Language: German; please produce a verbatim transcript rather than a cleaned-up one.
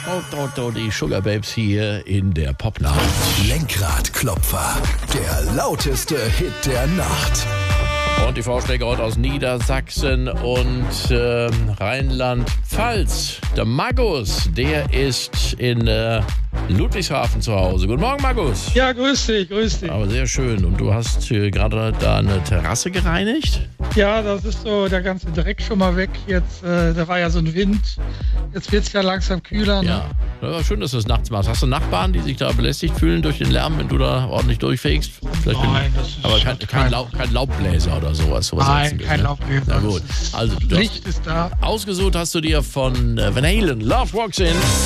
Oh, oh, oh, die Sugar Babes hier in der Popnacht. Lenkradklopfer, der lauteste Hit der Nacht. Und die Vorschläge heute aus Niedersachsen und äh, Rheinland-Pfalz. Der Magus, der ist in äh, Ludwigshafen zu Hause. Guten Morgen, Magus. Ja, grüß dich, grüß dich. Aber sehr schön. Und du hast äh, gerade da eine Terrasse gereinigt? Ja, das ist so der ganze Dreck schon mal weg. Jetzt, äh, da war ja so ein Wind. Jetzt wird es ja langsam kühler. Ne? Ja. Ja, schön, dass du das nachts machst. Hast du Nachbarn, die sich da belästigt fühlen durch den Lärm, wenn du da ordentlich durchfegst? Vielleicht Nein, bin, das ist aber kein, kein, kein- Laub, kein Laubbläser oder sowas. sowas Nein, Ätzendes, kein ne? Laubbläser. Na gut. Das ist- Also, du Licht hast, ist da. ausgesucht hast du dir von äh, Van Halen Love Walks In.